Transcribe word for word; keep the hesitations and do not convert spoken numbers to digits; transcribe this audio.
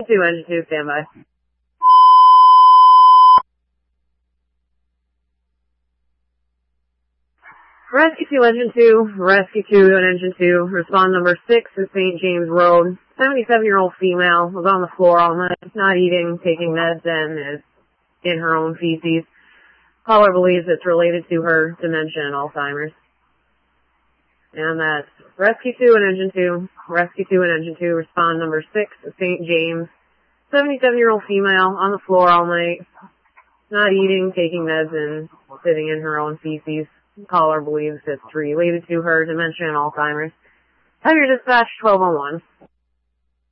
two, engine two, standby. Rescue two, engine two, rescue two and engine two, respond number six is Saint James Road. seventy-seven-year-old female was on the floor all night, not eating, taking meds, and is in her own feces. Caller believes it's related to her dementia and Alzheimer's. And that's rescue two and engine two, rescue two and engine two, respond number six is Saint James. seventy-seven-year-old female on the floor all night, not eating, taking meds, and sitting in her own feces. Caller believes it's related to her dementia and Alzheimer's. Have your dispatch twelve oh one.